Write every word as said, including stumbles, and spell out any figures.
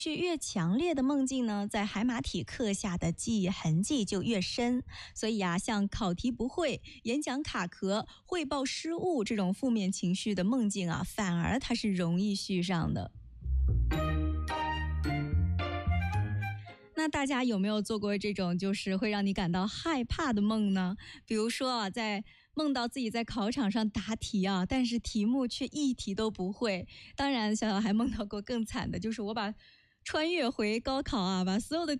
是越强烈的梦境呢，在海马体刻下的记忆痕迹就越深。所以啊，像考题不会、演讲卡壳、汇报失误这种负面情绪的梦境啊，反而它是容易续上的。那大家有没有做过这种就是会让你感到害怕的梦呢？比如说啊，在梦到自己在考场上答题啊，但是题目却一题都不会。当然，小小还梦到过更惨的，就是我把穿越回高考啊，把所有的